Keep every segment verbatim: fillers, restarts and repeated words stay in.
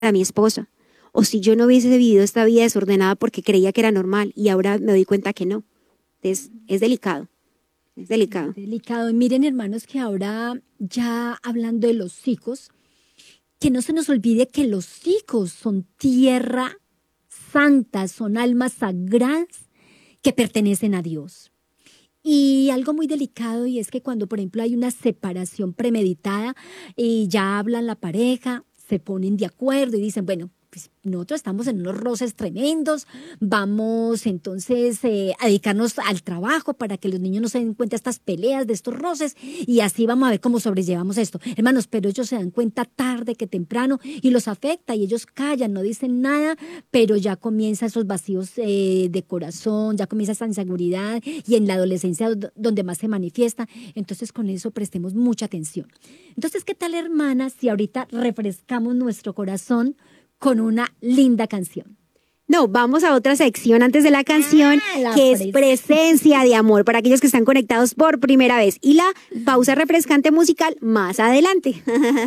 a mi esposa, o si yo no hubiese vivido esta vida desordenada porque creía que era normal y ahora me doy cuenta que no. Es, es delicado, es delicado. Delicado. Y miren, hermanos, que ahora ya hablando de los hijos, que no se nos olvide que los hijos son tierra santa, son almas sagradas que pertenecen a Dios. Y algo muy delicado, y es que cuando, por ejemplo, hay una separación premeditada y ya hablan la pareja, se ponen de acuerdo y dicen, bueno, pues nosotros estamos en unos roces tremendos, vamos entonces eh, a dedicarnos al trabajo para que los niños no se den cuenta de estas peleas, de estos roces, y así vamos a ver cómo sobrellevamos esto. Hermanos, pero ellos se dan cuenta tarde que temprano y los afecta y ellos callan, no dicen nada, pero ya comienzan esos vacíos eh, de corazón, ya comienza esa inseguridad y en la adolescencia donde más se manifiesta. Entonces con eso prestemos mucha atención. Entonces, ¿qué tal, hermanas, si ahorita refrescamos nuestro corazón con una linda canción? No, vamos a otra sección antes de la canción, ah, la que pres- es Presencia de Amor, para aquellos que están conectados por primera vez. Y la pausa refrescante musical más adelante.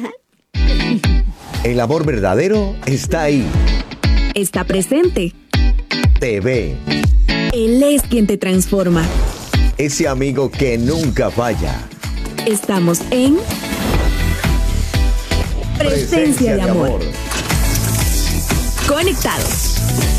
El amor verdadero está ahí. Está presente. Te ve. Él es quien te transforma. Ese amigo que nunca falla. Estamos en Presencia, de amor. Conectados.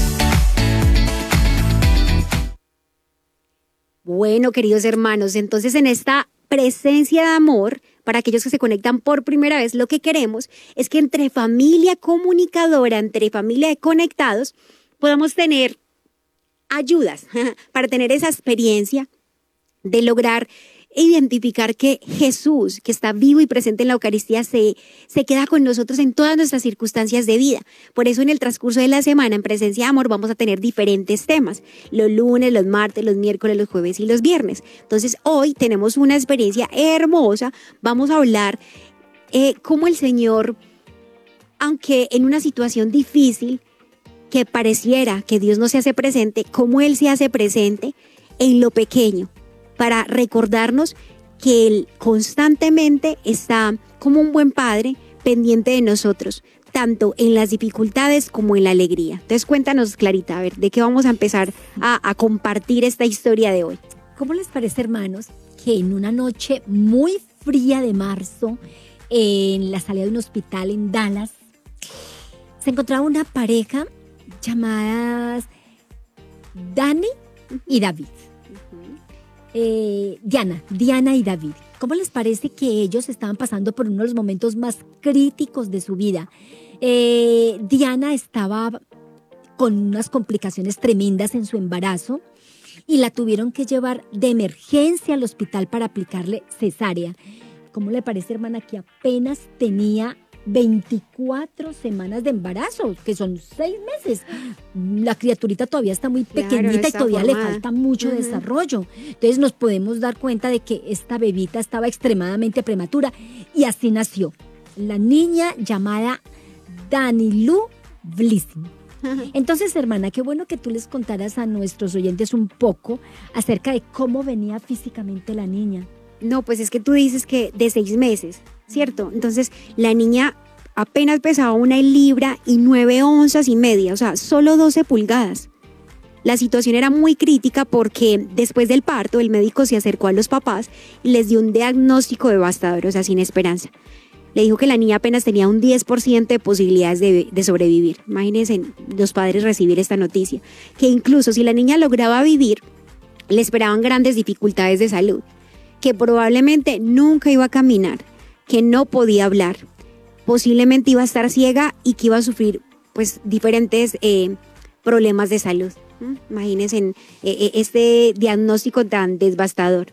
Bueno, queridos hermanos, entonces en esta Presencia de Amor, para aquellos que se conectan por primera vez, lo que queremos es que entre familia comunicadora, entre familia de conectados, podamos tener ayudas para tener esa experiencia de lograr identificar que Jesús, que está vivo y presente en la Eucaristía, se, se queda con nosotros en todas nuestras circunstancias de vida. Por eso en el transcurso de la semana en Presencia de Amor vamos a tener diferentes temas, los lunes, los martes, los miércoles, los jueves y los viernes. Entonces hoy tenemos una experiencia hermosa, vamos a hablar eh, cómo el Señor, aunque en una situación difícil, que pareciera que Dios no se hace presente, cómo Él se hace presente en lo pequeño, para recordarnos que Él constantemente está como un buen padre pendiente de nosotros, tanto en las dificultades como en la alegría. Entonces cuéntanos, Clarita, a ver, ¿de qué vamos a empezar a, a compartir esta historia de hoy? ¿Cómo les parece, hermanos, que en una noche muy fría de marzo, en la salida de un hospital en Dallas, se encontraba una pareja llamadas Dani y David? Eh, Diana, Diana y David. ¿Cómo les parece que ellos estaban pasando por uno de los momentos más críticos de su vida? Eh, Diana estaba con unas complicaciones tremendas en su embarazo y la tuvieron que llevar de emergencia al hospital para aplicarle cesárea. ¿Cómo le parece, hermana, que apenas tenía veinticuatro semanas de embarazo, que son seis meses? La criaturita todavía está muy pequeñita, claro, no y todavía formada. Le falta mucho uh-huh. desarrollo. Entonces nos podemos dar cuenta de que esta bebita estaba extremadamente prematura y así nació la niña llamada Danilu Blissing. Uh-huh. Entonces, hermana, qué bueno que tú les contaras a nuestros oyentes un poco acerca de cómo venía físicamente la niña. No, pues es que tú dices que de seis meses, ¿cierto? Entonces, la niña apenas pesaba una libra y nueve onzas y media, o sea, solo doce pulgadas. La situación era muy crítica porque después del parto, el médico se acercó a los papás y les dio un diagnóstico devastador, o sea, sin esperanza. Le dijo que la niña apenas tenía un diez por ciento de posibilidades de, de sobrevivir. Imagínense los padres recibir esta noticia, que incluso si la niña lograba vivir, le esperaban grandes dificultades de salud, que probablemente nunca iba a caminar, que no podía hablar, posiblemente iba a estar ciega y que iba a sufrir pues diferentes eh, problemas de salud. ¿Mm? Imagínense en, eh, este diagnóstico tan devastador.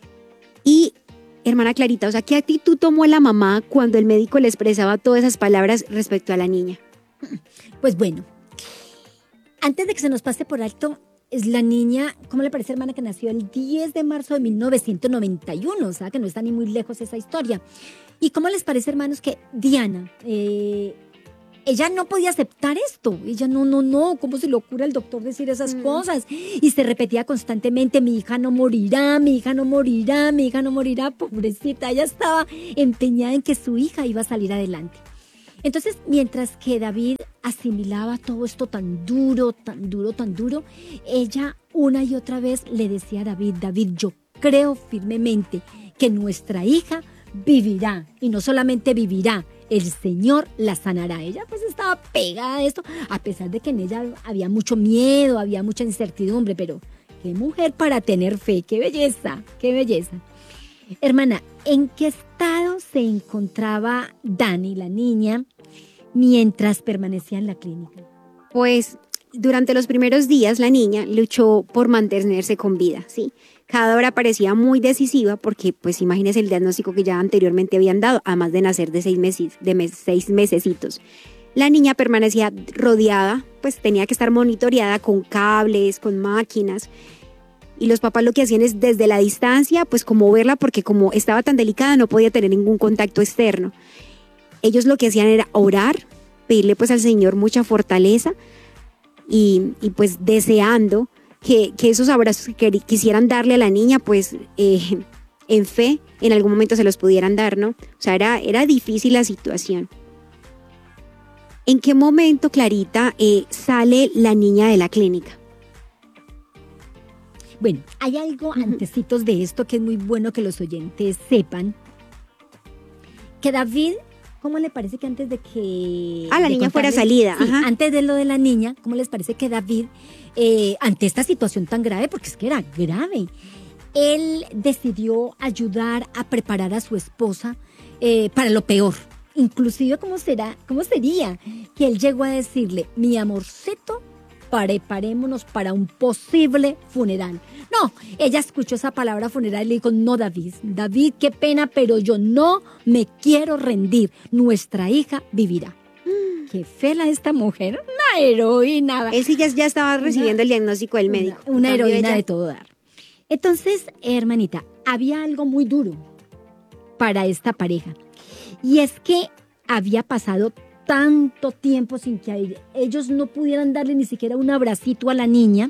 Y hermana Clarita, o sea, ¿qué actitud tomó la mamá cuando el médico le expresaba todas esas palabras respecto a la niña? Pues bueno, antes de que se nos pase por alto, es la niña, ¿cómo le parece, hermana, que nació el diez de marzo de mil novecientos noventa y uno? O sea, que no está ni muy lejos esa historia. ¿Y cómo les parece, hermanos, que Diana, eh, ella no podía aceptar esto? Ella no, no, no, ¿cómo se le ocurre al doctor decir esas mm. cosas? Y se repetía constantemente, mi hija no morirá, mi hija no morirá, mi hija no morirá. Pobrecita, ella estaba empeñada en que su hija iba a salir adelante. Entonces, mientras que David asimilaba todo esto tan duro, tan duro, tan duro, ella una y otra vez le decía a David, David, yo creo firmemente que nuestra hija vivirá, y no solamente vivirá, el Señor la sanará. Ella pues estaba pegada a esto, a pesar de que en ella había mucho miedo, había mucha incertidumbre, pero qué mujer para tener fe, qué belleza, qué belleza. Hermana, ¿en qué estado se encontraba Dani, la niña, mientras permanecía en la clínica? Pues durante los primeros días la niña luchó por mantenerse con vida, ¿sí? Cada hora parecía muy decisiva porque, pues imagínese el diagnóstico que ya anteriormente habían dado, además de nacer de seis meses, de mes, seis mesecitos. La niña permanecía rodeada, pues tenía que estar monitoreada con cables, con máquinas. Y los papás lo que hacían es desde la distancia, pues como verla, porque como estaba tan delicada no podía tener ningún contacto externo. Ellos lo que hacían era orar, pedirle pues al Señor mucha fortaleza y, y pues deseando que, que esos abrazos que quisieran darle a la niña, pues eh, en fe, en algún momento se los pudieran dar, ¿no? O sea, era, era difícil la situación. ¿En qué momento, Clarita, eh, sale la niña de la clínica? Bueno, hay algo antecitos de esto que es muy bueno que los oyentes sepan. Que David, ¿cómo le parece que antes de que... Ah, la niña fuera salida. Sí, Ajá. antes de lo de la niña, ¿cómo les parece que David, eh, ante esta situación tan grave, porque es que era grave, él decidió ayudar a preparar a su esposa eh, para lo peor? Inclusive, ¿cómo será, cómo sería que él llegó a decirle, mi amorcito, preparémonos para un posible funeral? No, ella escuchó esa palabra funeral y le dijo, no, David, David, qué pena, pero yo no me quiero rendir. Nuestra hija vivirá. Mm. Qué fea esta mujer, una heroína. Él sí ya, ya estaba recibiendo una, el diagnóstico del médico. Una, una heroína ella... de todo dar. Entonces, hermanita, había algo muy duro para esta pareja. Y es que había pasado tanto tiempo sin que ellos no pudieran darle ni siquiera un abracito a la niña.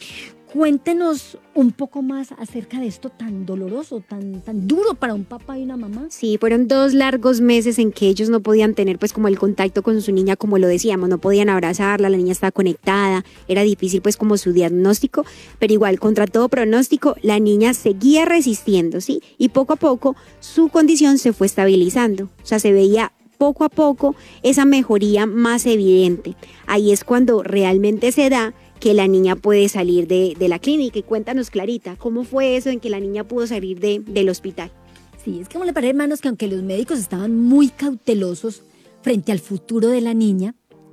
Cuéntenos un poco más acerca de esto tan doloroso, tan, tan duro para un papá y una mamá. Sí, fueron dos largos meses en que ellos no podían tener pues como el contacto con su niña, como lo decíamos, no podían abrazarla, la niña estaba conectada, era difícil pues como su diagnóstico, pero igual contra todo pronóstico la niña seguía resistiendo, ¿sí? Y poco a poco su condición se fue estabilizando, o sea, se veía poco a poco esa mejoría más evidente. Ahí es cuando realmente se da que la niña puede salir de, de la clínica. Y cuéntanos, Clarita, ¿cómo fue eso en que la niña pudo salir de, del hospital? Sí, es que como le parece, hermanos, que aunque los médicos estaban muy cautelosos frente al futuro de la niña,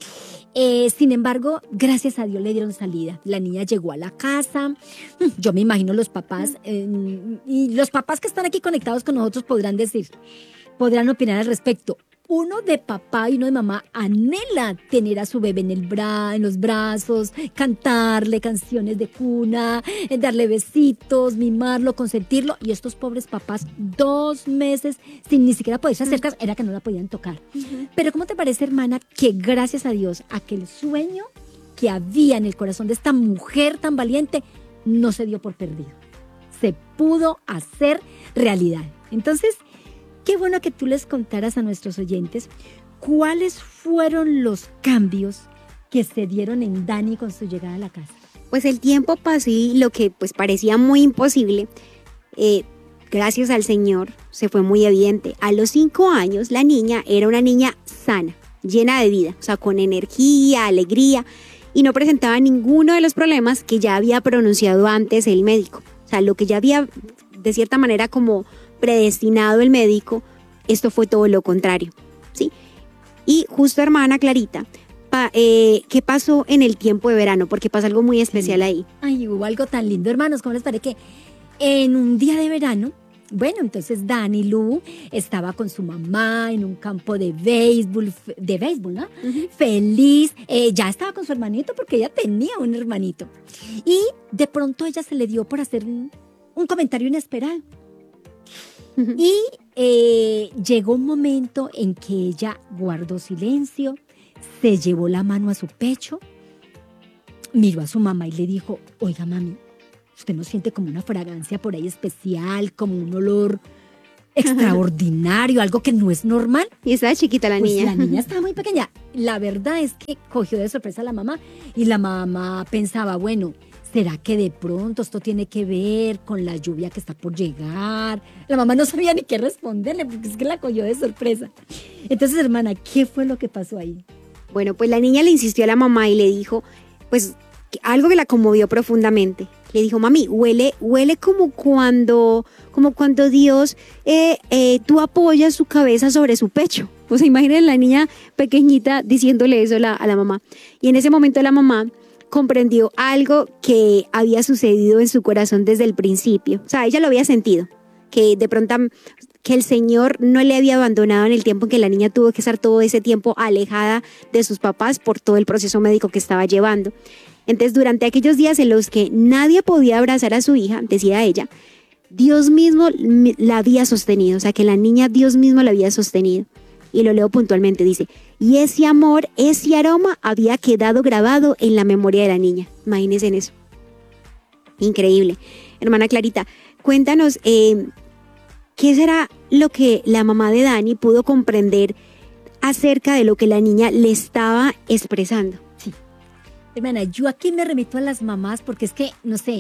eh, sin embargo, gracias a Dios le dieron salida. La niña llegó a la casa. Yo me imagino los papás, eh, y los papás que están aquí conectados con nosotros podrán decir, podrán opinar al respecto. Uno de papá y uno de mamá anhela tener a su bebé en, el bra- en los brazos, cantarle canciones de cuna, darle besitos, mimarlo, consentirlo. Y estos pobres papás, dos meses sin ni siquiera poderse acercar, era que no la podían tocar. Uh-huh. Pero ¿cómo te parece, hermana, que gracias a Dios, aquel sueño que había en el corazón de esta mujer tan valiente no se dio por perdido? Se pudo hacer realidad. Entonces, qué bueno que tú les contaras a nuestros oyentes cuáles fueron los cambios que se dieron en Dani con su llegada a la casa. Pues el tiempo pasó y lo que pues parecía muy imposible, eh, gracias al Señor, se fue muy evidente. A los cinco años la niña era una niña sana, llena de vida, o sea, con energía, alegría, y no presentaba ninguno de los problemas que ya había pronunciado antes el médico. O sea, lo que ya había de cierta manera como predestinado el médico, esto fue todo lo contrario, ¿sí? Y justo, hermana Clarita, pa, eh, ¿qué pasó en el tiempo de verano? Porque pasa algo muy especial ahí. Ay, hubo algo tan lindo, hermanos. ¿Cómo les parece que en un día de verano, bueno, entonces Dani Lu estaba con su mamá en un campo de béisbol, de béisbol, ¿no? Uh-huh. Feliz, eh, ya estaba con su hermanito porque ella tenía un hermanito. Y de pronto ella se le dio por hacer un, un comentario inesperado. Y eh, llegó un momento en que ella guardó silencio, se llevó la mano a su pecho, miró a su mamá y le dijo, oiga mami, ¿usted no siente como una fragancia por ahí especial, como un olor extraordinario, algo que no es normal. Y estaba chiquita la Pues niña. la niña estaba muy pequeña. La verdad es que cogió de sorpresa a la mamá y la mamá pensaba, bueno, ¿será que de pronto esto tiene que ver con la lluvia que está por llegar? La mamá no sabía ni qué responderle porque es que la cogió de sorpresa. Entonces, hermana, ¿qué fue lo que pasó ahí? Bueno, pues la niña le insistió a la mamá y le dijo, pues, que- algo que la conmovió profundamente. Le dijo, mami, huele, huele como cuando, como cuando Dios, eh, eh, tú apoyas su cabeza sobre su pecho. O sea, imaginen la niña pequeñita diciéndole eso a la, a la mamá. Y en ese momento la mamá comprendió algo que había sucedido en su corazón desde el principio. O sea, ella lo había sentido, que de pronto que el Señor no le había abandonado en el tiempo en que la niña tuvo que estar todo ese tiempo alejada de sus papás por todo el proceso médico que estaba llevando. Entonces, durante aquellos días en los que nadie podía abrazar a su hija, decía ella, Dios mismo la había sostenido, o sea, que la niña Dios mismo la había sostenido. Y lo leo puntualmente, dice, y ese amor, ese aroma había quedado grabado en la memoria de la niña. Imagínense en eso. Increíble. Hermana Clarita, cuéntanos, eh, ¿qué será lo que la mamá de Dani pudo comprender acerca de lo que la niña le estaba expresando? Sí. Hermana, yo aquí me remito a las mamás porque es que, no sé,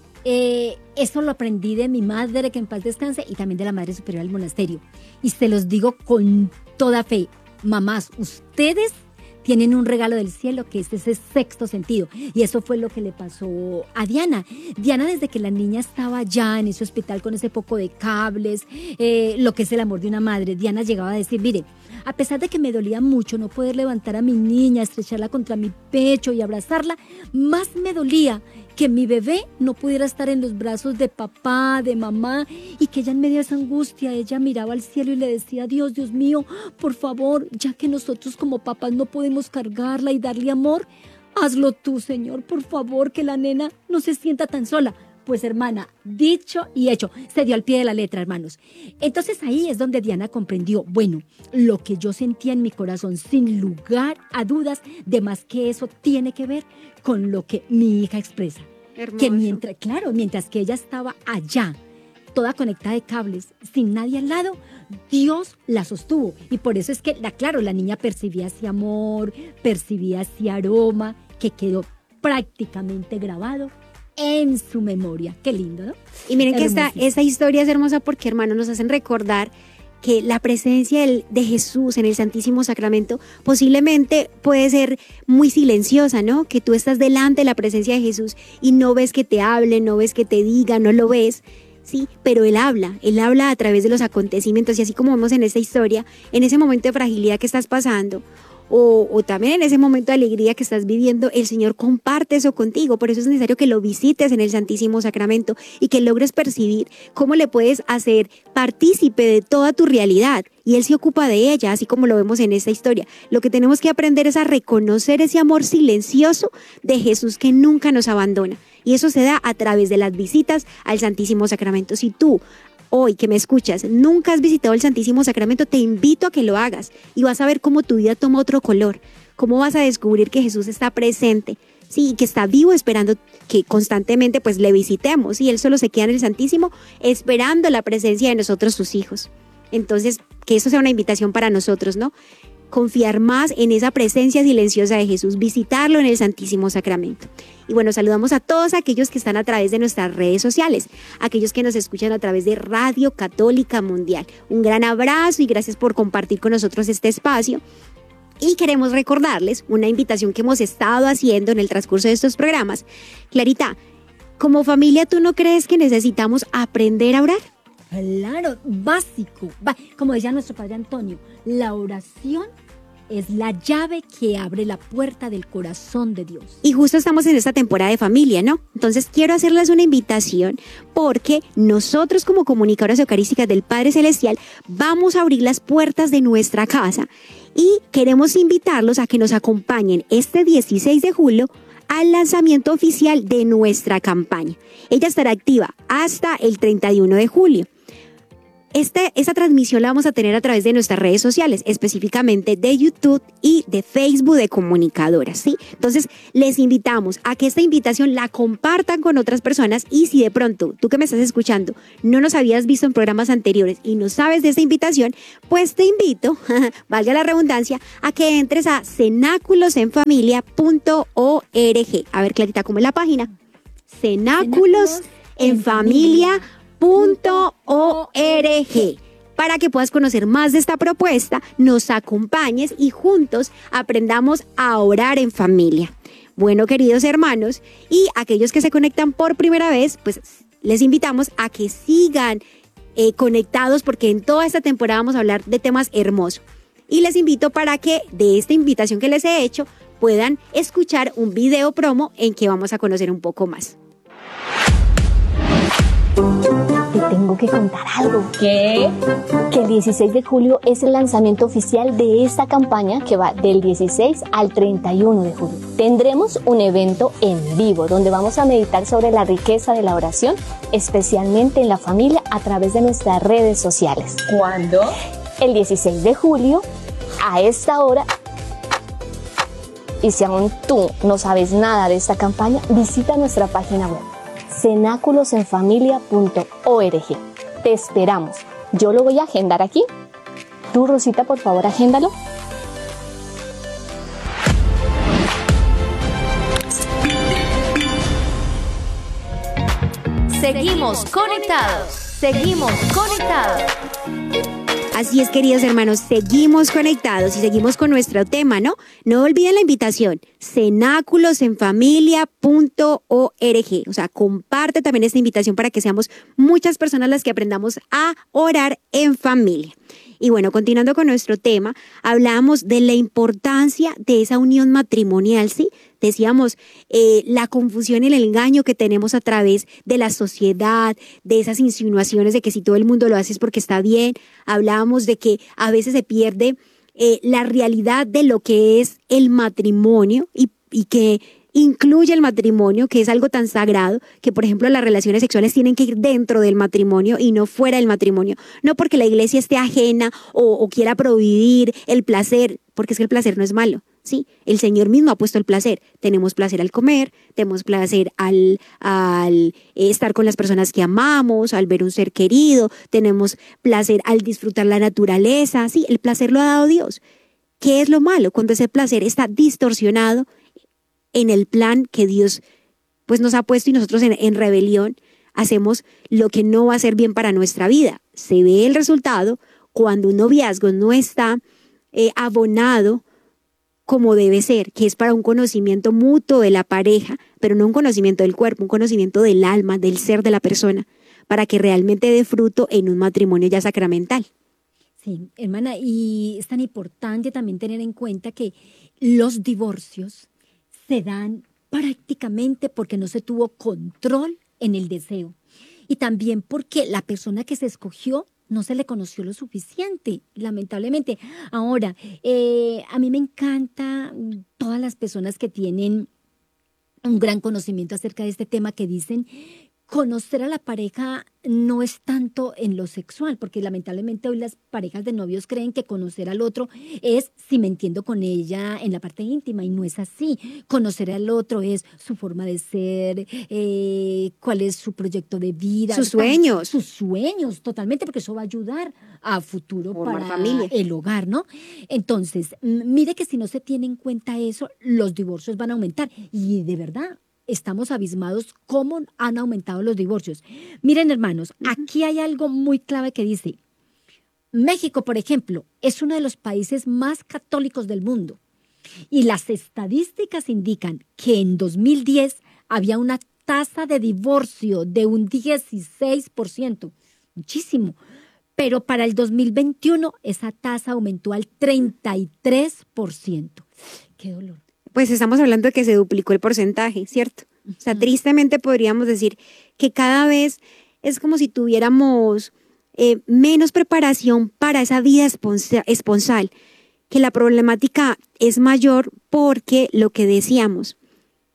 eh, eso lo aprendí de mi madre, que en paz descanse, y también de la Madre Superior del Monasterio. Y se los digo con toda fe, mamás, ustedes tienen un regalo del cielo que es ese sexto sentido. Y eso fue lo que le pasó a Diana. Diana, desde que la niña estaba ya en ese hospital con ese poco de cables, eh, lo que es el amor de una madre, Diana llegaba a decir, mire, a pesar de que me dolía mucho no poder levantar a mi niña, estrecharla contra mi pecho y abrazarla, más me dolía que mi bebé no pudiera estar en los brazos de papá, de mamá, y que ella en medio de esa angustia, ella miraba al cielo y le decía, Dios, Dios mío, por favor, ya que nosotros como papás no podemos cargarla y darle amor, hazlo tú, Señor, por favor, que la nena no se sienta tan sola. Pues, hermana, dicho y hecho, se dio al pie de la letra, hermanos. Entonces ahí es donde Diana comprendió, bueno, lo que yo sentía en mi corazón, sin lugar a dudas, de más que eso tiene que ver con lo que mi hija expresa. Hermoso. Que mientras, claro, mientras que ella estaba allá, toda conectada de cables, sin nadie al lado, Dios la sostuvo. Y por eso es que, la, claro, la niña percibía ese amor, percibía ese aroma que quedó prácticamente grabado en su memoria. Qué lindo, ¿no? Y miren que esta, Hermosísimo. esta historia es hermosa porque, hermanos, nos hacen recordar que la presencia del- de Jesús en el Santísimo Sacramento posiblemente puede ser muy silenciosa, ¿no? Que tú estás delante de la presencia de Jesús y no ves que te hable, no ves que te diga, no lo ves, ¿sí? Pero Él habla, Él habla a través de los acontecimientos y así como vemos en esta historia, en ese momento de fragilidad que estás pasando, O, o también en ese momento de alegría que estás viviendo, el Señor comparte eso contigo. Por eso es necesario que lo visites en el Santísimo Sacramento y que logres percibir cómo le puedes hacer partícipe de toda tu realidad. Y Él se ocupa de ella, así como lo vemos en esta historia. Lo que tenemos que aprender es a reconocer ese amor silencioso de Jesús que nunca nos abandona. Y eso se da a través de las visitas al Santísimo Sacramento. Si tú hoy que me escuchas, nunca has visitado el Santísimo Sacramento, te invito a que lo hagas y vas a ver cómo tu vida toma otro color, cómo vas a descubrir que Jesús está presente, sí, y que está vivo esperando que constantemente pues le visitemos, y Él solo se queda en el Santísimo esperando la presencia de nosotros, sus hijos. Entonces, que eso sea una invitación para nosotros, ¿no? Confiar más en esa presencia silenciosa de Jesús, visitarlo en el Santísimo Sacramento. Y bueno, saludamos a todos aquellos que están a través de nuestras redes sociales, aquellos que nos escuchan a través de Radio Católica Mundial. Un gran abrazo y gracias por compartir con nosotros este espacio. Y queremos recordarles una invitación que hemos estado haciendo en el transcurso de estos programas. Clarita, como familia, ¿tú no crees que necesitamos aprender a orar? Claro, básico. Va- Como decía nuestro padre Antonio, la oración es la llave que abre la puerta del corazón de Dios. Y justo estamos en esta temporada de familia, ¿no? Entonces quiero hacerles una invitación porque nosotros como comunicadoras eucarísticas del Padre Celestial vamos a abrir las puertas de nuestra casa y queremos invitarlos a que nos acompañen este dieciséis de julio al lanzamiento oficial de nuestra campaña. Ella estará activa hasta el treinta y uno de julio. Este, esta transmisión la vamos a tener a través de nuestras redes sociales, específicamente de YouTube y de Facebook de Comunicadoras, ¿sí? Entonces, les invitamos a que esta invitación la compartan con otras personas y si de pronto, tú que me estás escuchando, no nos habías visto en programas anteriores y no sabes de esta invitación, pues te invito, valga la redundancia, a que entres a cenáculos en familia punto org. A ver, Clarita, ¿cómo es la página? cenáculos en familia punto org para que puedas conocer más de esta propuesta, nos acompañes y juntos aprendamos a orar en familia. Bueno, queridos hermanos, y aquellos que se conectan por primera vez, pues les invitamos a que sigan eh, conectados porque en toda esta temporada vamos a hablar de temas hermosos. Y les invito para que de esta invitación que les he hecho puedan escuchar un video promo en que vamos a conocer un poco más. Te tengo que contar algo. ¿Qué? Que el dieciséis de julio es el lanzamiento oficial de esta campaña que va del dieciséis al treinta y uno de julio. Tendremos un evento en vivo donde vamos a meditar sobre la riqueza de la oración, especialmente en la familia a través de nuestras redes sociales. ¿Cuándo? El dieciséis de julio, a esta hora. Y si aún tú no sabes nada de esta campaña, visita nuestra página web cenáculos en familia punto org. Te esperamos. Yo lo voy a agendar aquí. Tú, Rosita, por favor, agéndalo. Seguimos conectados. Seguimos conectados. Así es, queridos hermanos, seguimos conectados y seguimos con nuestro tema, ¿no? No olviden la invitación, cenáculos en familia punto org. O sea, comparte también esta invitación para que seamos muchas personas las que aprendamos a orar en familia. Y bueno, continuando con nuestro tema, hablábamos de la importancia de esa unión matrimonial, ¿sí? Decíamos eh, la confusión y el engaño que tenemos a través de la sociedad, de esas insinuaciones de que si todo el mundo lo hace es porque está bien. Hablábamos de que a veces se pierde eh, la realidad de lo que es el matrimonio y, y que incluye el matrimonio, que es algo tan sagrado, que por ejemplo las relaciones sexuales tienen que ir dentro del matrimonio y no fuera del matrimonio. No porque la iglesia esté ajena o, o quiera prohibir el placer, porque es que el placer no es malo, ¿sí? El Señor mismo ha puesto el placer. Tenemos placer al comer, tenemos placer al, al estar con las personas que amamos, al ver un ser querido, tenemos placer al disfrutar la naturaleza, ¿sí? El placer lo ha dado Dios. ¿Qué es lo malo? Cuando ese placer está distorsionado en el plan que Dios pues nos ha puesto y nosotros en, en rebelión hacemos lo que no va a ser bien para nuestra vida. Se ve el resultado cuando un noviazgo no está eh, abonado como debe ser, que es para un conocimiento mutuo de la pareja, pero no un conocimiento del cuerpo, un conocimiento del alma, del ser de la persona, para que realmente dé fruto en un matrimonio ya sacramental. Sí, hermana, y es tan importante también tener en cuenta que los divorcios se dan prácticamente porque no se tuvo control en el deseo y también porque la persona que se escogió no se le conoció lo suficiente, lamentablemente. Ahora, eh, a mí me encanta todas las personas que tienen un gran conocimiento acerca de este tema que dicen conocer a la pareja no es tanto en lo sexual, porque lamentablemente hoy las parejas de novios creen que conocer al otro es si me entiendo con ella en la parte íntima, y no es así. Conocer al otro es su forma de ser, eh, cuál es su proyecto de vida. Sus sueños. Sus sueños, totalmente, porque eso va a ayudar a futuro Formar para familia. el hogar, ¿no? Entonces, mire que si no se tiene en cuenta eso, los divorcios van a aumentar. Y de verdad, estamos abismados cómo han aumentado los divorcios. Miren, hermanos, aquí hay algo muy clave que dice, México, por ejemplo, es uno de los países más católicos del mundo y las estadísticas indican que en dos mil diez había una tasa de divorcio de un dieciséis por ciento, muchísimo, pero para el dos mil veintiuno esa tasa aumentó al treinta y tres por ciento. ¡Qué dolor! Pues estamos hablando de que se duplicó el porcentaje, ¿cierto? O sea, tristemente podríamos decir que cada vez es como si tuviéramos eh, menos preparación para esa vida esponsa- esponsal, que la problemática es mayor porque lo que decíamos,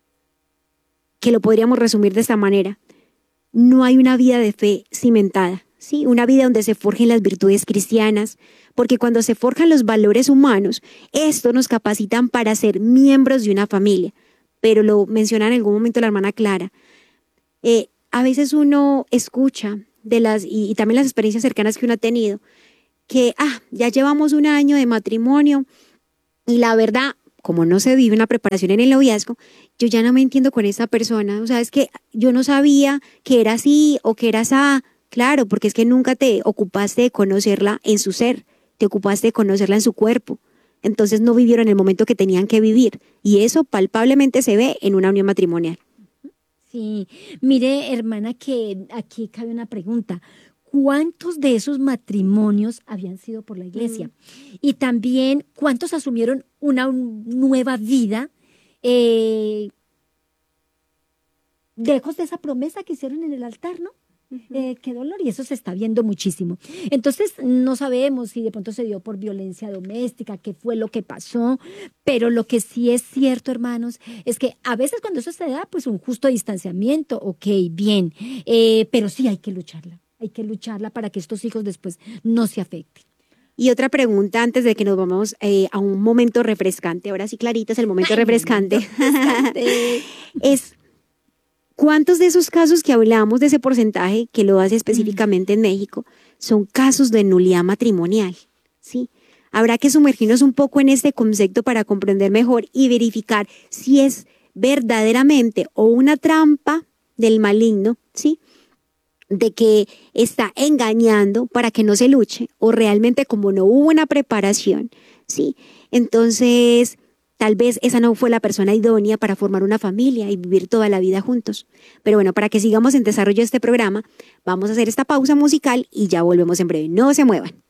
que lo podríamos resumir de esta manera, no hay una vida de fe cimentada, ¿sí? Una vida donde se forjen las virtudes cristianas, porque cuando se forjan los valores humanos, esto nos capacitan para ser miembros de una familia. Pero lo menciona en algún momento la hermana Clara, eh, a veces uno escucha de las, y, y también las experiencias cercanas que uno ha tenido, que ah, ya llevamos un año de matrimonio y la verdad, como no se vive una preparación en el noviazgo, yo ya no me entiendo con esta persona. O sea, es que yo no sabía que era así o que era así. Claro, porque es que nunca te ocupaste de conocerla en su ser, te ocupaste de conocerla en su cuerpo. Entonces no vivieron el momento que tenían que vivir. Y eso palpablemente se ve en una unión matrimonial. Sí, mire, hermana, que aquí cabe una pregunta. ¿Cuántos de esos matrimonios habían sido por la iglesia? Mm. Y también, ¿cuántos asumieron una nueva vida eh, lejos de esa promesa que hicieron en el altar, ¿no? Uh-huh. Eh, qué dolor, y eso se está viendo muchísimo. Entonces, no sabemos si de pronto se dio por violencia doméstica, qué fue lo que pasó, pero lo que sí es cierto, hermanos, es que a veces cuando eso se da, pues un justo distanciamiento, ok, bien, eh, pero sí hay que lucharla. Hay que lucharla para que estos hijos después no se afecten. Y otra pregunta antes de que nos vamos eh, a un momento refrescante. Ahora sí, Clarita, es el momento Ay, refrescante. refrescante. Es, ¿cuántos de esos casos que hablamos de ese porcentaje, que lo hace específicamente mm. en México, son casos de nulidad matrimonial? ¿Sí? Habrá que sumergirnos un poco en este concepto para comprender mejor y verificar si es verdaderamente o una trampa del maligno, ¿sí?, de que está engañando para que no se luche, o realmente como no hubo una preparación, ¿sí? Entonces, tal vez esa no fue la persona idónea para formar una familia y vivir toda la vida juntos. Pero bueno, para que sigamos en desarrollo de este programa, vamos a hacer esta pausa musical y ya volvemos en breve. No se muevan.